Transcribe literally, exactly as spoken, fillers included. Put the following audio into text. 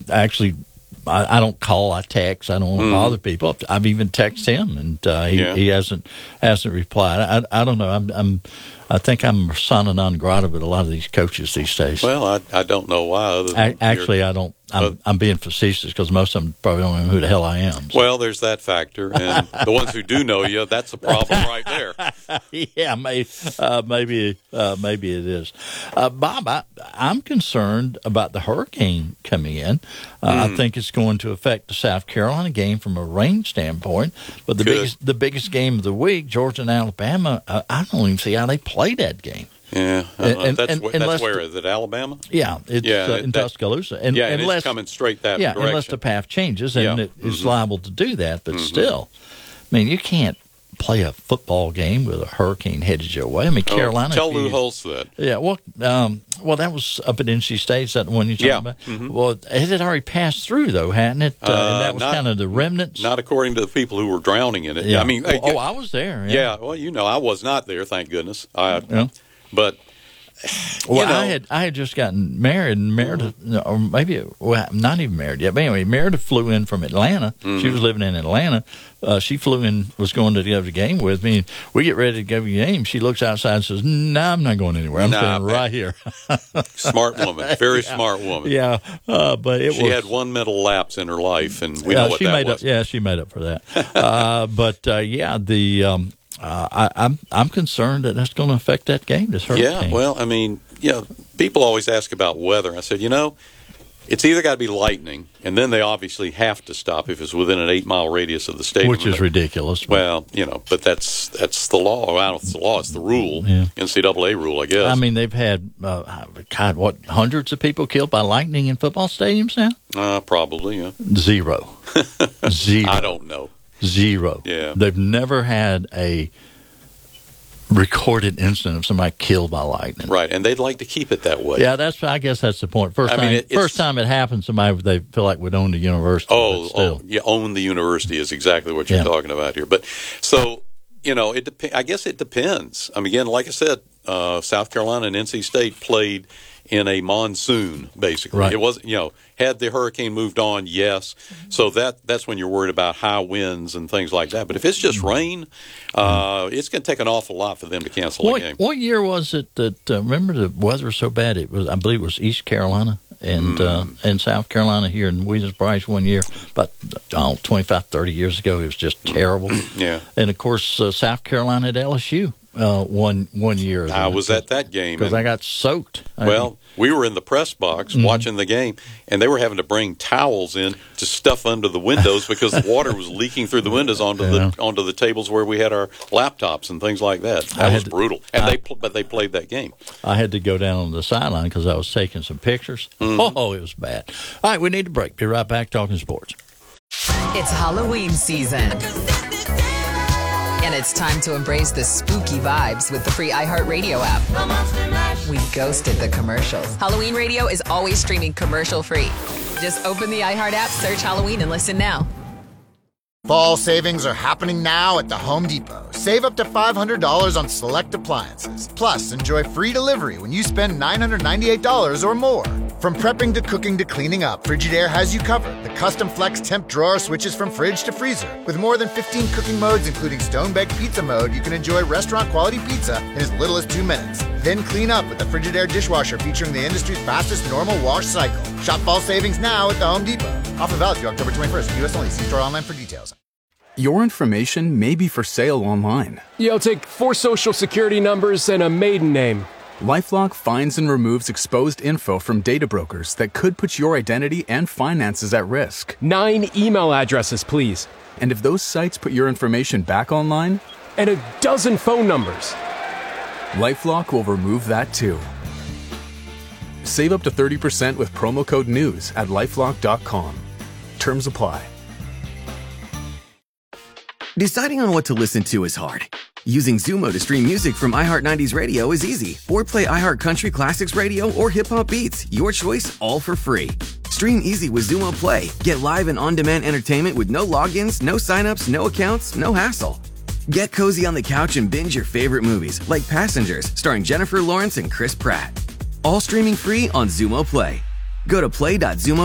actually, I, I don't call, I text. I don't want to Mm. bother people. I've even texted him, and uh, he, Yeah. he hasn't hasn't replied. I, I don't know. I'm, I'm I think I'm persona non grata with a lot of these coaches these days. Well, I, I don't know why. Other than I, actually, I don't. I'm, Uh, I'm being facetious because most of them probably don't know who the hell I am. So. Well, there's that factor, and the ones who do know you, that's a problem right there. yeah, maybe, uh, maybe, uh, maybe it is. Uh, Bob, I, I'm concerned about the hurricane coming in. Uh, Mm. I think it's going to affect the South Carolina game from a rain standpoint. But the Good. biggest, the biggest game of the week, Georgia and Alabama, uh, I don't even see how they play that game. Yeah, uh, And- that's, and- wh- unless that's where the- is it? Alabama? Yeah, it's Yeah, uh, it- in that- Tuscaloosa. And, yeah, and unless, it's coming straight that yeah, direction. unless the path changes, and Yeah. it is Mhm. liable to do that. But Mhm. still, I mean, you can't play a football game with a hurricane headed your way. I mean, Oh, Carolina. tell if you- Lou Holtz that. Yeah, well, um, well, that was up at N C State. Is that the one you're talking Yeah. about? Mhm. Well, it had already passed through, though, hadn't it? Uh, Uh, and that was not- kind of the remnants. Not according to the people who were drowning in it. yeah. I mean, oh, uh, oh, I was there. yeah. Yeah. Well, you know, I was not there, thank goodness. I, Yeah. But Well, you know, I had I had just gotten married, and Meredith, or maybe well, not even married yet. But anyway, Meredith flew in from Atlanta. Mm-hmm. She was living in Atlanta. Uh, she flew in, was going to go to the game with me. And we get ready to go to the game. She looks outside and says, "No, nah, I'm not going anywhere. I'm Nah, staying man. right here." smart woman, very smart woman. yeah, uh, but it She was. had one mental lapse in her life, and we uh, know what she that made was. up. Yeah, she made up for that. uh, but uh, yeah, the um, uh, I, I'm I'm concerned that that's going to affect that game. This hurricane. Yeah, well, I mean, you know, people always ask about weather. I said, you know, it's either got to be lightning, and then they obviously have to stop if it's within an eight-mile radius of the stadium. which is ridiculous. but- Well, you know, but that's that's the law. Well, I don't know if it's the law, it's the rule, Yeah. N C double A rule, I guess. I mean, they've had, uh, God, what, hundreds of people killed by lightning in football stadiums now? uh, probably, yeah. Zero. Zero. I don't know. Zero. Yeah. They've never had a recorded incident of somebody killed by lightning. Right, and they'd like to keep it that way. Yeah, that's. I guess that's the point. First I time, mean, it- it's- first time it happened, somebody they feel like would own the university. Oh, but still. oh, yeah, own the university is exactly what you're Yeah. talking about here. But so, you know, it dep- I guess it depends. I mean, again, like I said, uh, South Carolina and N C State played in a monsoon, basically. Right. It wasn't, you know, had the hurricane moved on, yes. So that that's when you're worried about high winds and things like that. But if it's just rain, uh, it's going to take an awful lot for them to cancel What, a game. what year was it that? Uh, remember the weather was so bad. It was, I believe, it was East Carolina and uh, and South Carolina here in Williams-Brice one year, about oh, twenty-five, thirty years ago. It was just terrible. Yeah. And of course, uh, South Carolina at L S U uh, one one year. I was at that game. because and- I got soaked. I Well, mean, we were in the press box Mm-hmm. watching the game, and they were having to bring towels in to stuff under the windows because the water was leaking through the windows onto Yeah. the onto the tables where we had our laptops and things like that. I That had was to- brutal. And I- they pl- but they played that game. I had to go down on the sideline because I was taking some pictures. Mm-hmm. Oh, it was bad. All right, we need a break. Be right back talking sports. It's Halloween season. And it's time to embrace the spooky vibes with the free iHeartRadio app. We ghosted the commercials. Halloween Radio is always streaming commercial free. Just open the iHeart app, search Halloween, and listen now. Fall savings are happening now at the Home Depot. Save up to five hundred dollars on select appliances. Plus, enjoy free delivery when you spend nine hundred ninety-eight dollars or more. From prepping to cooking to cleaning up, Frigidaire has you covered. The custom flex temp drawer switches from fridge to freezer. With more than fifteen cooking modes, including stone-baked pizza mode, you can enjoy restaurant-quality pizza in as little as two minutes. Then clean up with the Frigidaire dishwasher featuring the industry's fastest normal wash cycle. Shop fall savings now at the Home Depot. Offer valid through October twenty-first. U S only. See store online for details. Your information may be for sale online. Yeah, I'll take four social security numbers and a maiden name. LifeLock finds and removes exposed info from data brokers that could put your identity and finances at risk. Nine email addresses, please. And if those sites put your information back online, And a dozen phone numbers. LifeLock will remove that too. Save up to thirty percent with promo code NEWS at lifelock dot com. Terms apply. Deciding on what to listen to is hard. Using Zumo to stream music from iHeart nineties Radio is easy. Or play iHeart Country Classics Radio or Hip Hop Beats. Your choice, all for free. Stream easy with Zumo Play. Get live and on-demand entertainment with no logins, no signups, no accounts, no hassle. Get cozy on the couch and binge your favorite movies, like Passengers, starring Jennifer Lawrence and Chris Pratt. All streaming free on Zumo Play. Go to play dot zumo